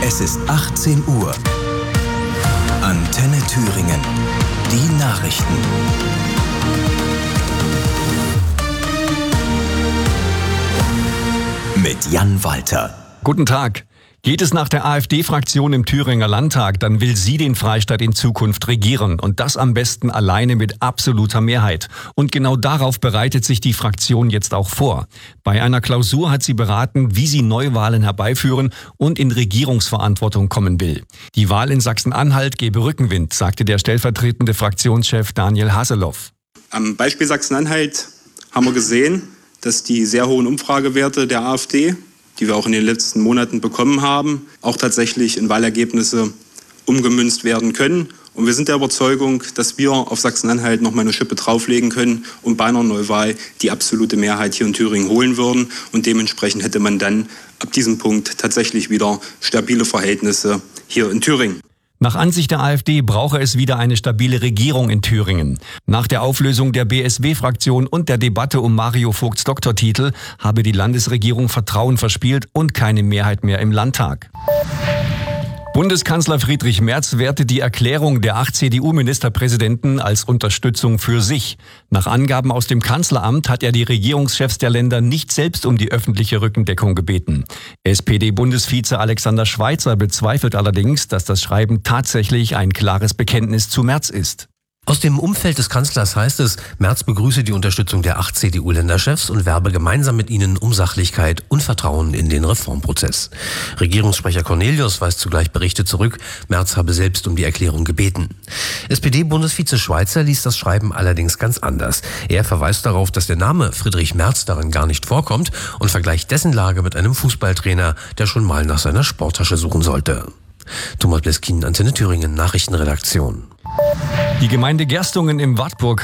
Es ist 18 Uhr. Antenne Thüringen. Die Nachrichten. Mit Jan Walter. Guten Tag. Geht es nach der AfD-Fraktion im Thüringer Landtag, dann will sie den Freistaat in Zukunft regieren. Und das am besten alleine mit absoluter Mehrheit. Und genau darauf bereitet sich die Fraktion jetzt auch vor. Bei einer Klausur hat sie beraten, wie sie Neuwahlen herbeiführen und in Regierungsverantwortung kommen will. Die Wahl in Sachsen-Anhalt gebe Rückenwind, sagte der stellvertretende Fraktionschef Daniel Hasselhoff. Am Beispiel Sachsen-Anhalt haben wir gesehen, dass die sehr hohen Umfragewerte der AfD, die wir auch in den letzten Monaten bekommen haben, auch tatsächlich in Wahlergebnisse umgemünzt werden können. Und wir sind der Überzeugung, dass wir auf Sachsen-Anhalt noch mal eine Schippe drauflegen können und bei einer Neuwahl die absolute Mehrheit hier in Thüringen holen würden. Und dementsprechend hätte man dann ab diesem Punkt tatsächlich wieder stabile Verhältnisse hier in Thüringen. Nach Ansicht der AfD brauche es wieder eine stabile Regierung in Thüringen. Nach der Auflösung der BSW-Fraktion und der Debatte um Mario Vogts Doktortitel habe die Landesregierung Vertrauen verspielt und keine Mehrheit mehr im Landtag. Bundeskanzler Friedrich Merz wertet die Erklärung der 8 CDU-Ministerpräsidenten als Unterstützung für sich. Nach Angaben aus dem Kanzleramt hat er die Regierungschefs der Länder nicht selbst um die öffentliche Rückendeckung gebeten. SPD-Bundesvize Alexander Schweitzer bezweifelt allerdings, dass das Schreiben tatsächlich ein klares Bekenntnis zu Merz ist. Aus dem Umfeld des Kanzlers heißt es, Merz begrüße die Unterstützung der 8 CDU-Länderchefs und werbe gemeinsam mit ihnen um Sachlichkeit und Vertrauen in den Reformprozess. Regierungssprecher Cornelius weist zugleich Berichte zurück, Merz habe selbst um die Erklärung gebeten. SPD-Bundesvize Schweitzer liest das Schreiben allerdings ganz anders. Er verweist darauf, dass der Name Friedrich Merz darin gar nicht vorkommt und vergleicht dessen Lage mit einem Fußballtrainer, der schon mal nach seiner Sporttasche suchen sollte. Thomas Bleskin, Antenne Thüringen, Nachrichtenredaktion. Die Gemeinde Gerstungen im Wartburg